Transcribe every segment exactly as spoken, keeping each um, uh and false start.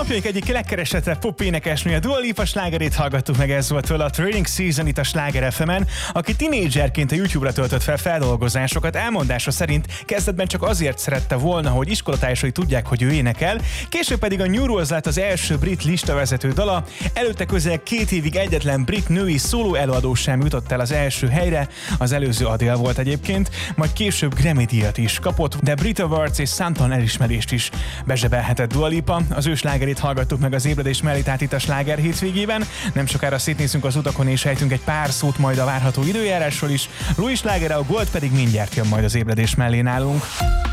Napjaink egyik legkeresettebb pop énekesnője, Dua Lipa slágerét hallgattuk meg, ez volt tőle a Training Season itt a Sláger ef emen, aki tinédzserként a YouTube-ra töltött fel feldolgozásokat, elmondása szerint kezdetben csak azért szerette volna, hogy iskolatársai tudják, hogy ő énekel, később pedig a New Rules lett az első brit listavezető dala, előtte közel két évig egyetlen brit női szóló előadó sem jutott el az első helyre, az előző Adele volt egyébként, majd később Grammy-díjat is kapott, de Brit Awards és számtalan elismerést is bezsebelhetett Dua Lipa. Az ő slágerét hallgattuk meg az ébredés mellé, tehát itt a Sláger hétvégében. Nem sokára szétnézünk az utakon és ejtünk egy pár szót majd a várható időjárásról is. Louis slágere, a Gold pedig mindjárt jön majd az ébredés mellé nálunk.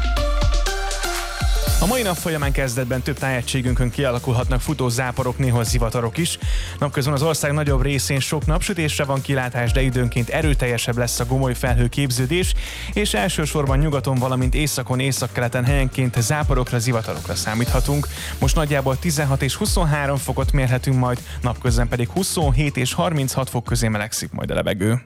A mai nap folyamán kezdetben több tájegységünkön kialakulhatnak futó záporok, néhol zivatarok is. Napközben az ország nagyobb részén sok napsütésre van kilátás, de időnként erőteljesebb lesz a gomoly felhőképződés, és elsősorban nyugaton, valamint északon, északkeleten helyenként záporokra, zivatarokra számíthatunk. Most nagyjából tizenhat és huszonhárom fokot mérhetünk majd, napközben pedig huszonhét és harminchat fok közé melegszik majd a levegő.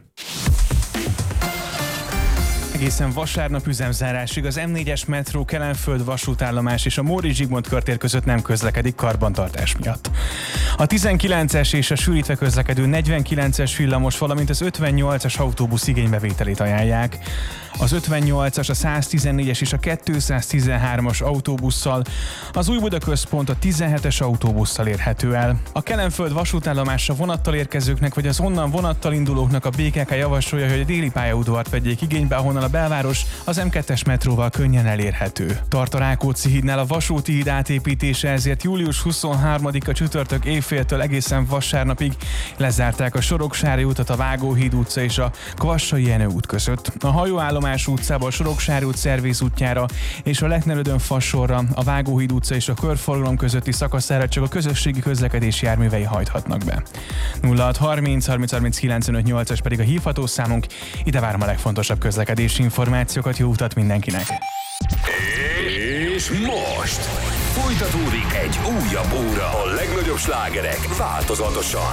Egészen vasárnap üzemzárásig az em négyes metró, Kelenföld vasútállomás és a Móricz Zsigmond körtér között nem közlekedik karbantartás miatt. A tizenkilences és a sűrítve közlekedő negyvenkilences villamos, valamint az ötvennyolcas autóbusz igénybevételét ajánlják. Az ötvennyolcas, a száztizennégyes és a kétszáztizenhármas autóbusszal, az Újbuda központ a tizenhetes autóbusszal érhető el. A Kelenföld vasútállomásra vonattal érkezőknek vagy az onnan vonattal indulóknak a bé ká ká javasolja, hogy a déli pályaudvart vegyék igénybe, ahonnan a belváros az em kettes metróval könnyen elérhető. Tart a Rákóczi hídnál a vasúti híd átépítése, ezért július huszonharmadika csütörtök éjféltől egészen vasárnapig lezárták a Soroksári utat, a Vágóhíd utca és a Kvassai Jenő út között. A hajóállomás utcából a Soroksári út Szervész útjára és a Lechnerödön Fassorra, a Vágóhíd utca és a körforgalom közötti szakaszára csak a közösségi közlekedési járművei hajthatnak be. nulla hat harminc harminc harminc kilencvenöt nyolcas pedig a hívható számunk, ide várom a legfontosabb közlekedési információkat, jó utat mindenkinek! És most folytatódik egy újabb óra, a legnagyobb slágerek változatosan